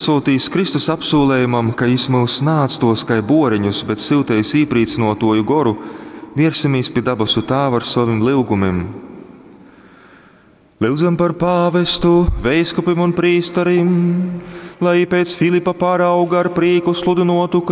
pasūtīs Kristus apsolējumam, ka Jis mūs nāc kai boriņus, bet siltais īprīcinotoju goru, viersimies pie dabasu Tāva ar saviem lūgumiem. Lūdzam par pāvestu, veiskupim un prīstarim, lai pēc Filipa parauga ar prieku sludinotu